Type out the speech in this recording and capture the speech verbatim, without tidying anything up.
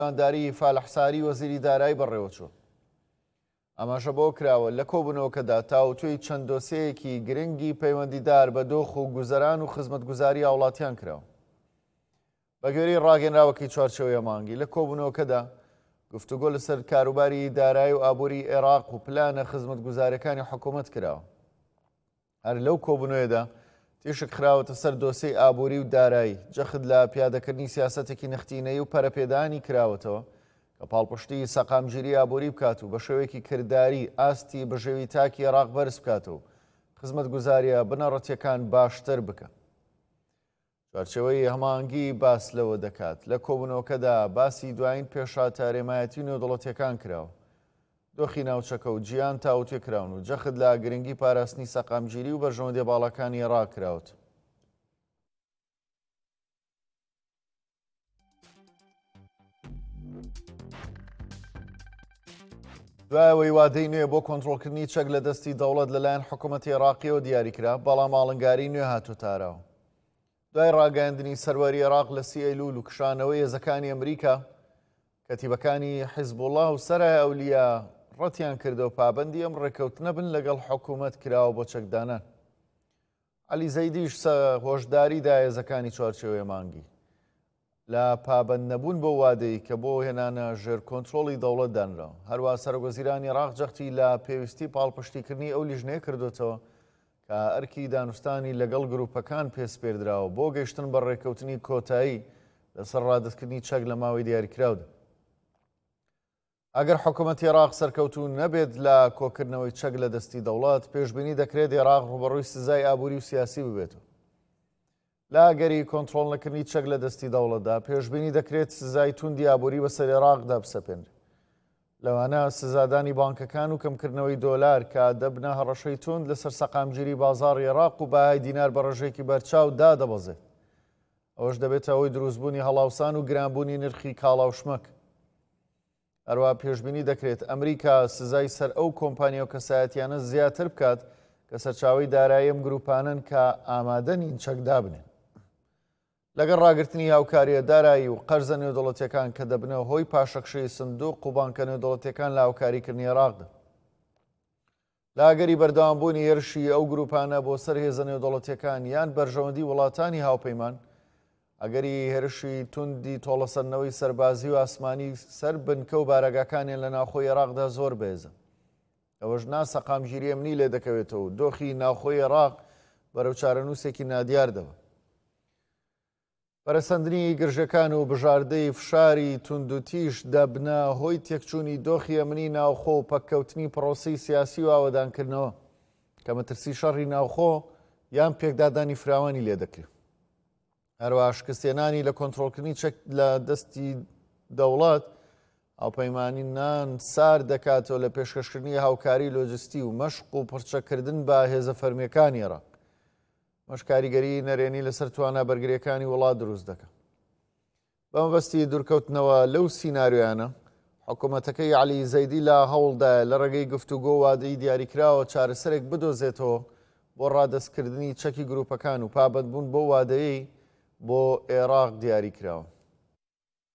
داری فالحساری وەزیری دارایی بەڕێوەچوو. ئەماشە بۆ کراوە لە کۆبوونەوەکەدا تاوتوێی چەند دۆسەیەکی گرنگی پەیوەندیدار بە دۆخ و گوزەران و خزمەتگوزاری هاوڵاتیان کراوە. بە گوێرەی ڕاگەنراوەکەی چوارچێوەیە مانگی لە کۆبوونەوەکەدا گفتوگۆ لەسەر کاروباری دارایی و ئابووری عێراق و پلانە خزمەتگوزارەکانی حکوومەت کراوە. هەر لەو کۆبوونەوەیەدا تێشک خراوەتە سەر دۆسەی ئابووری و دارایی، جەخت لە پیادەکردنی سیاسەتێکی نەختینەی و پەرەپێدانی کراوەتەوە کە پاڵپشتی سەقامگیری ئابووری بکات و بە شێوەیەکی کردداری ئاستی بەژێوی تاکی عێراق بەرز بکاتەوە خزمەتگوزاریە بنەڕەتیەکان باشتر بکە. چوارچێوەی هەمانگی باس لەوە دەکات لە کۆبوونەوەکەدا باسی دوایین پێشات هەرێمایەتی نێودەوڵەتیەکان کراوە. دۆخی ناوچەکە و جیان تاوتێ کراون و جەخت لە گرنگی پاراستنی سەقامگیری و بەرژەوەندێ باڵەکانی عێراق کراوت. دوایەوەی وادەی نوێ بۆ کۆنتڕۆڵکردنی چەک لە دەستی دەوڵەت لەلایەن حکوومەتی عێراقیەوە دیاریکرا، بەڵام ئاڵنگاری نوێ هاتوتارەوە. دوای ڕاگەاندنی سەروەری عێراق لە سی ئەیلوول و کشانەوەی هێزەکانی ئەمریکا، کەتیبەکانی حیزبوڵڵا و سەرای ئەولیا ڕەتیان کردەوە پابەندی ئەم ڕێکەوتنە بن لەگەڵ حکوومەت کراوە بۆ چەکدانان. عەلی زەیدیش هۆشداری دا هێزەکانی چوارچێوەیە مانگی لە پابەند نەبوون بۆ وادەی کە بۆ هێنانە ژێر کۆنتڕۆڵی دەوڵەت دانراوە. هەروە سەرۆکوەزیرانی عێراق جەختی لە پێویستی پاڵپشتیکردنی ئەو لیژنەیە کردوێتەوە کە ئەرکی دانوستانی لەگەڵ گروپەکان پێسپێردراوە بۆ گەیشتن بە ڕێکەوتنی کۆتایی لەسەر ڕادستکردنی چەک لە ماوەی دیاریکراودا. ئەگەر حکوومەتی عێراق سەرکەوتوو نەبێت لە کۆکردنەوەی چەک لە دەستی دەوڵات، پێشبینی دەکرێت عێراق ڕوبەڕووی سزای ئابووری و سیاسی ببێتەوە. لا گەری کۆنتڕۆڵ نەکردنی چەک لە دەستی دەوڵەتدا، پێشبینی دەکرێت سزای توندی ئابووری بەسەر عێراقدا بسەپێنرێت. لەوانە سزادانی بانکەکان و کەمکردنەوەی دۆلار کە دەبنە هەڕەشەی تند لەسەر سەقامگیری بازاڕی عێراق و بەهای دینار بە ڕێژێکی بەرچاو دادەبەزێت. ئەوەش دەبێت ئەوەی دروستبوونی هەڵاوسان و گرانبوونی نرخی کاڵاوشمەک. هەروە پێشبینی دەکرێت ئەمریکا سزای سەر ئەو کۆمپانیا و کەسایەتیانە زیاتر بکات کە سەرچاوەی دارایی ئەم گروپانن کە ئامادە نین چەک دابنێن. لەگەڵ ڕاگررتنی هاوکاریە دارایی و قەرزە نێودەوڵەتیەکان کە دەبنە هۆی پاشەخشەی سندوق و بانکە نێودەوڵەتیەکان لە هاوکاریکردنی عێراقدا. لاگەری بەردەوامبوونی هێرشی ئەو گروپانە بۆ سەر هێزە نێودەوڵەتیەکان یان بەرژەوەندی وڵاتانی هاوپەیمان، ئەگەری هێرشی توندی تۆڵەسەرنەوەی سەربازی و ئاسمانی سەر بنکە و بارەگاکانیان لە ناوخۆی عێراقدا زۆر بێزە. ئەوەش ناسەقامگیری ئەمنی لێ دەکەوێتەوە و دۆخی ناوخۆی عێراق بەرەو چارەنووسێکی نادیاردەوە. پەرەسەندنی گرژەکان و بژاردەی فشاری توندوتیش دەبنە هۆی تێکچوونی دۆخی ئەمنی ناوخۆ و پەککەوتنی پرۆسی سیاسی و ئاوەدانکردنەوە کە مەترسی شەڕی ناوخۆ یان پێکدادانی فراوانی لێ دەکرێت. هەروە شکستێنانی لە کۆنتڕۆڵکردنی چەک لە دەستی دەوڵات هاوپەیمانی نان سار دەکاتەوە لە پێشکەشکردنی هاوکاری لۆجستی و مەشق و پڕچەکردن بە هێزە فەرمیەکانی عێراق. مەشکاریگەری نەرێنی لەسەر توانە بەرگریەکانی وڵات دروست دەکات. بەمەبەستی دوورکەوتنەوە لەو سیناریۆیانە، حکوومەتەکەی عەلی زەیدی لە هەوڵدایە لە ڕێگەی گفتوگۆ وادەی دیاریکراوە چارەسەرێک بدۆزێتەوە بۆ ڕادەستکردنی چەکی گروپەکان و پابەندبوون بۆ وادەیەی بۆ عێراق دیاریکراوە.